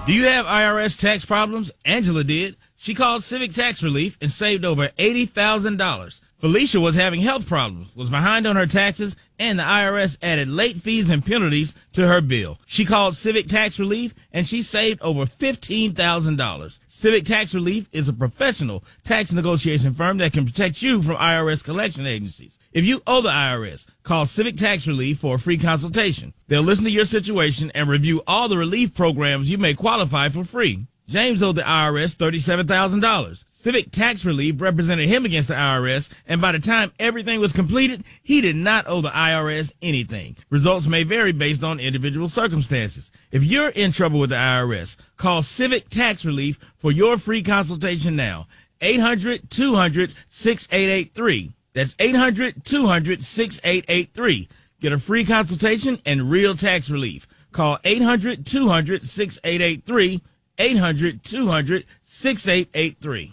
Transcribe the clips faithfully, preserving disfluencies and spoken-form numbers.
Do you have I R S tax problems? Angela did. She called Civic Tax Relief and saved over eighty thousand dollars. Felicia was having health problems, was behind on her taxes, and the I R S added late fees and penalties to her bill. She called Civic Tax Relief and she saved over fifteen thousand dollars. Civic Tax Relief is a professional tax negotiation firm that can protect you from I R S collection agencies. If you owe the I R S, call Civic Tax Relief for a free consultation. They'll listen to your situation and review all the relief programs you may qualify for free. James owed the I R S thirty-seven thousand dollars. Civic Tax Relief represented him against the I R S, and by the time everything was completed, he did not owe the I R S anything. Results may vary based on individual circumstances. If you're in trouble with the I R S, call Civic Tax Relief for your free consultation now. eight hundred, two hundred, six eight eight three. That's eight hundred, two hundred, six eight eight three. Get a free consultation and real tax relief. Call eight hundred, two hundred, six eight eight three. eight hundred, two hundred, six eight eight three.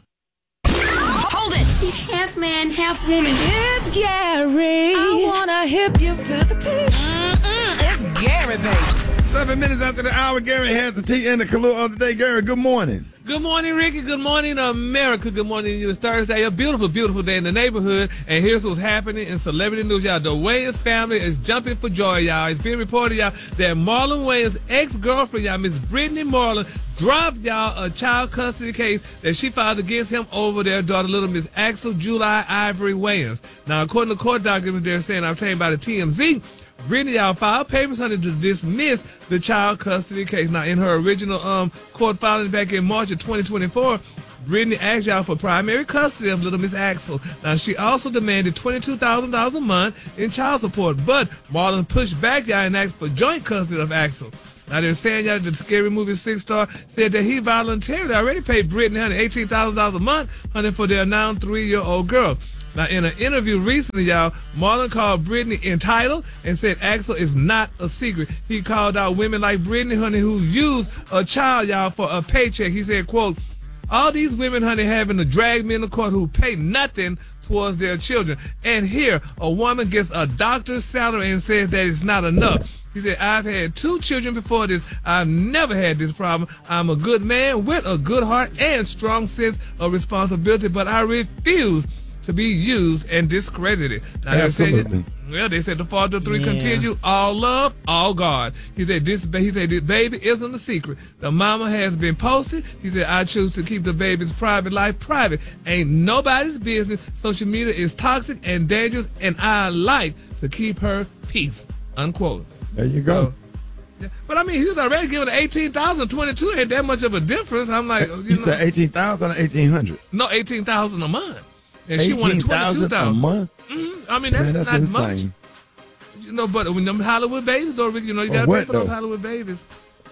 Hold it! He's half man, half woman. It's Gary. I wanna hip you to the T. Mm-mm, it's Gary, baby. Seven minutes after the hour, Gary has the tea and the clue of the day. Gary, good morning. Good morning, Ricky. Good morning, America. Good morning to you. It's Thursday, a beautiful, beautiful day in the neighborhood. And here's what's happening in celebrity news, y'all. The Wayans family is jumping for joy, y'all. It's being reported, y'all, that Marlon Wayans' ex-girlfriend, y'all, Miss Brittany Marlon, dropped, y'all, a child custody case that she filed against him over their daughter, little Miss Axel July Ivory Wayans. Now, according to court documents, they're saying, I'm telling you about the T M Z, Brittany, y'all, filed papers honey, to dismiss the child custody case. Now, in her original um court filing back in March of twenty twenty-four, Brittany asked y'all for primary custody of little Miss Axel. Now, she also demanded twenty-two thousand dollars a month in child support, but Marlon pushed back, y'all, and asked for joint custody of Axel. Now, they're saying, y'all, the Scary Movie six star said that he voluntarily already paid Brittany, honey, eighteen thousand dollars a month, honey, for their now three-year-old girl. Now, in an interview recently, y'all, Marlon called Brittany entitled and said Axel is not a secret. He called out women like Brittany, honey, who use a child, y'all, for a paycheck. He said, quote, all these women, honey, having to drag me in the court who pay nothing towards their children. And here, a woman gets a doctor's salary and says that it's not enough. He said, I've had two children before this. I've never had this problem. I'm a good man with a good heart and strong sense of responsibility, but I refuse to be used and discredited. Now, Absolutely. They well, they said the father three Yeah. continue, all love, all God. He said this. He said this baby isn't a secret. The mama has been posted. He said I choose to keep the baby's private life private. Ain't nobody's business. Social media is toxic and dangerous, and I like to keep her peace. Unquote. There you So, go. yeah. But I mean, he was already giving eighteen thousand. twenty-two ain't that much of a difference. I'm like, you, You know, said eighteen thousand or eighteen hundred? no, eighteen thousand a month. And she wanted eighteen twenty-two thousand a thousand. month? Mm-hmm. I mean, that's, Man, that's not insane. much. You know, but when them Hollywood babies, though, Ricky, you know, you For got to pay what, for those though? Hollywood babies.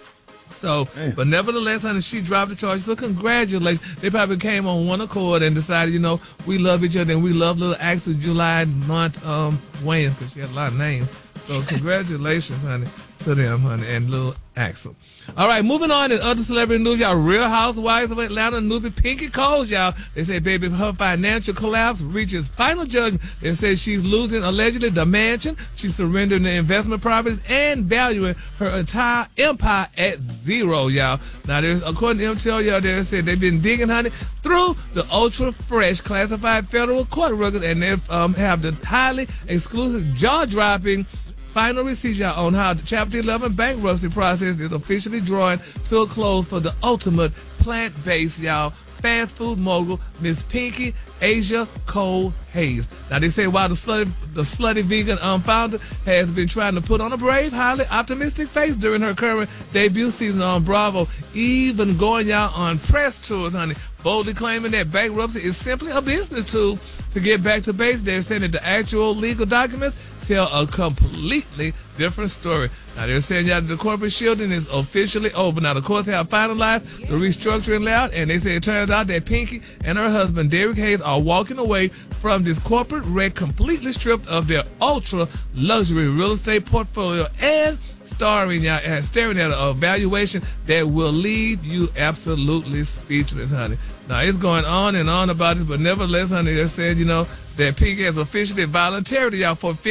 So, Man. but nevertheless, honey, she dropped the charge. So congratulations. They probably came on one accord and decided, you know, we love each other and we love little Axel July month um, Wayans, because she had a lot of names. So congratulations, honey, to them, honey, and little Axel. All right, moving on in other celebrity news, y'all. Real Housewives of Atlanta newbie Pinky Coles, y'all. They say, baby, her financial collapse reaches final judgment. They say she's losing, allegedly, the mansion. She's surrendering the investment properties and valuing her entire empire at zero, y'all. Now, there's, according to M T L, y'all, they said they've been digging, honey, through the ultra-fresh classified federal court records, and they um, have the highly exclusive, jaw-dropping final receipts, y'all, on how the Chapter eleven bankruptcy process is officially drawing to a close for the ultimate plant-based, y'all, fast food mogul, Miss Pinky Asia Cole Hayes. Now, they say while the slutty, the slutty vegan um, founder has been trying to put on a brave, highly optimistic face during her current debut season on Bravo, even going, y'all, on press tours, honey, boldly claiming that bankruptcy is simply a business tool to get back to base. They're saying that the actual legal documents tell a completely different story. Now, they're saying that the corporate shielding is officially over. Now, the courts have finalized the restructuring layout, and they say it turns out that Pinky and her husband, Derek Hayes, are walking away from this corporate wreck completely stripped of their ultra-luxury real estate portfolio and staring at, uh, staring at a valuation that will leave you absolutely speechless, honey. Now, it's going on and on about this, but nevertheless, honey, they're saying, you know, that Pinky has officially voluntarily, y'all, forfeited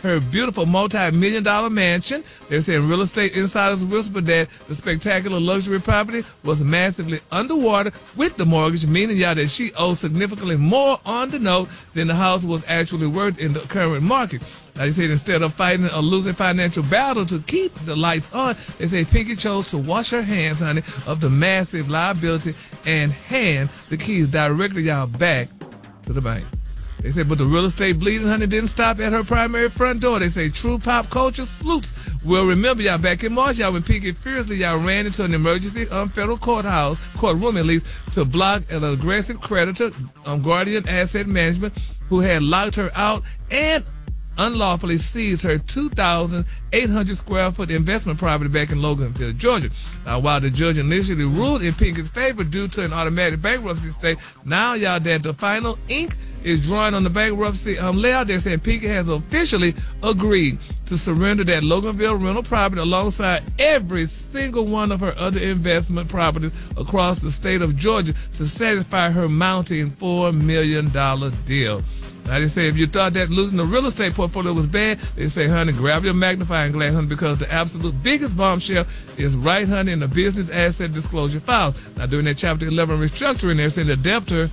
her beautiful multi-million dollar mansion. They're saying real estate insiders whisper that the spectacular luxury property was massively underwater with the mortgage, meaning y'all that she owes significantly more on the note than the house was actually worth in the current market. Now, they said instead of fighting a losing financial battle to keep the lights on, they say Pinky chose to wash her hands, honey, of the massive liability and hand the keys directly y'all back to the bank. They said, but the real estate bleeding, honey, didn't stop at her primary front door. They say true pop culture sleuths will remember y'all back in March, y'all, when Pinky fiercely y'all ran into an emergency um, federal courthouse, courtroom at least, to block an aggressive creditor, um, Guardian Asset Management, who had locked her out and unlawfully seized her two thousand eight hundred square foot investment property back in Loganville, Georgia. Now, while the judge initially ruled in Pinky's favor due to an automatic bankruptcy stay, now y'all that the final ink is drawing on the bankruptcy um, layout. They're saying Pinky has officially agreed to surrender that Loganville rental property alongside every single one of her other investment properties across the state of Georgia to satisfy her mounting four million dollars deal. Now, they say if you thought that losing the real estate portfolio was bad, they say, honey, grab your magnifying glass, honey, because the absolute biggest bombshell is right, honey, in the business asset disclosure files. Now, during that Chapter eleven restructuring, they're saying the debtor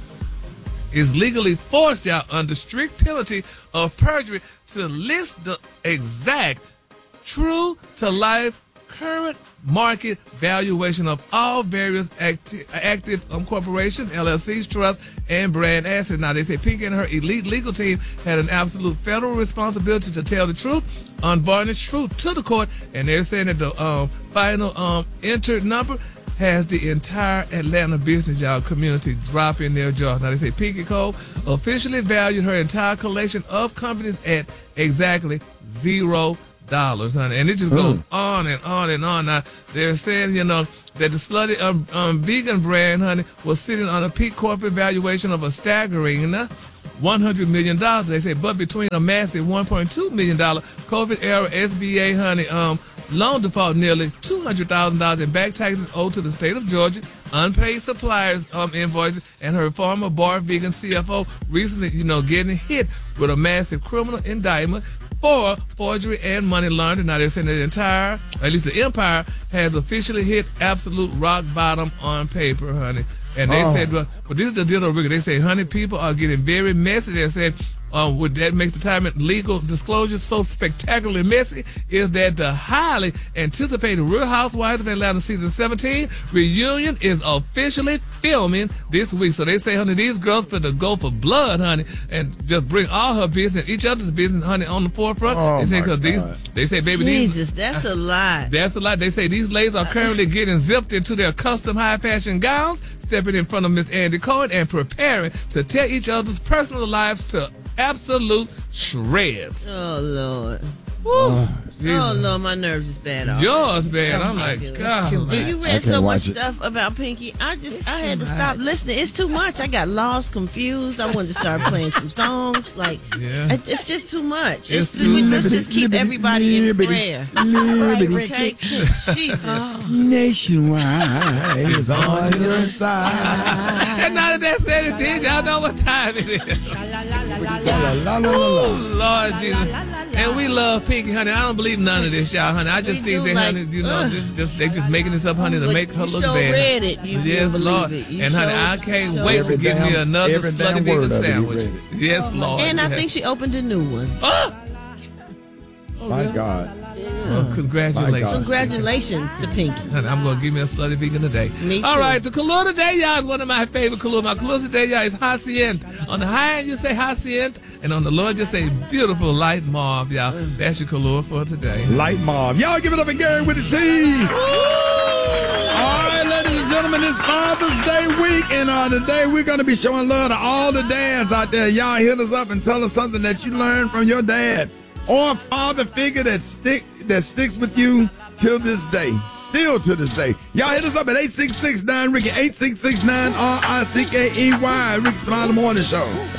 is legally forced out under strict penalty of perjury to list the exact true to life current market valuation of all various acti- active um, corporations, L L Cs, trusts, and brand assets. Now, they say Pinky and her elite legal team had an absolute federal responsibility to tell the truth, unvarnished truth to the court, and they're saying that the um, final um, entered number has the entire Atlanta business, y'all, community dropping their jaws. Now, they say Pinky Cole officially valued her entire collection of companies at exactly zero dollars, honey. And it just goes on and on and on. Now, they're saying, you know, that the slutty um, um, vegan brand, honey, was sitting on a peak corporate valuation of a staggering one hundred million dollars. They say, but between a massive one point two million dollars COVID-era S B A, honey, um, loan default, nearly two hundred thousand dollars in back taxes owed to the state of Georgia, unpaid suppliers um, invoices, and her former bar vegan C F O recently, you know, getting hit with a massive criminal indictment for forgery and money laundering. Now, they're saying the entire, at least the empire, has officially hit absolute rock bottom on paper, honey. And they oh. said, well, but this is the deal, Rick. They say, honey, people are getting very messy. They said, um, what that makes the time at legal disclosure so spectacularly messy is that the highly anticipated Real Housewives of Atlanta season seventeen reunion is officially filming this week. So they say, honey, these girls for the go for blood, honey, and just bring all her business, each other's business, honey, on the forefront. Oh, they say, because these, they say, baby, Jesus, these. that's a lot. That's a lot. They say these ladies are currently getting zipped into their custom high fashion gowns, stepping in front of Miss Andy Cohen and preparing to tear each other's personal lives to absolute shreds. Oh, Lord. Woo. Oh, oh, Lord, my nerves is bad. Already. Yours, man. Oh, I'm like, goodness. God. You read so much it. stuff about Pinky. I just, It's I had to much. stop listening. It's too much. I got lost, confused. I wanted to start playing some songs. Like, Yeah. it's just too much. It's It's too too, much. let's just keep everybody in prayer. Liberty. Okay? Jesus. Nationwide is on your side. And now that that's said and did, y'all know what time it is. La, la, la, la, Oh, la. Lord Jesus. And we love Pinky, honey. I don't believe none of this, y'all, honey. I just We think do they, like, honey, you know, uh, just, just they just making this up, honey, to But make her you look sure bad. read it. You Yes, believe Lord. it. You And honey, sure- I can't sure- wait to Every give me damn- another every slutty damn vegan word of it, you sandwich. read it. Yes, Lord. And I Yeah. think she opened a new one. Oh! My God. Well, congratulations. Congratulations to Pinky. Honey, I'm going to give me a slutty vegan today. Me All too. right, the color today, y'all, is one of my favorite colors. My color today, y'all, is Hacienda. On the high end, you say Hacienda, and on the low end, you say beautiful light mauve, y'all. That's your color for today. Light Mob. Y'all give it up again with the team. All right, ladies and gentlemen, it's Father's Day week, and uh, today we're going to be showing love to all the dads out there. Y'all hit us up and tell us something that you learned from your dad or a father figure that stick that sticks with you till this day. Still to this day. Y'all hit us up at eight six six nine Ricky, eight six six nine R I C K E Y, Ricky Smiley Morning Show.